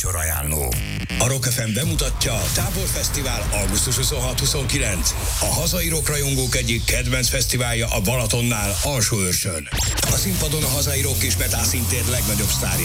műsorajánló. A Rock FM bemutatja Táborfesztivál augusztus 26-29. A hazai rockrajongók egyik kedvenc fesztiválja a Balatonnál, Alsóőrsön. A színpadon a hazai rock és metal színtér legnagyobb sztárja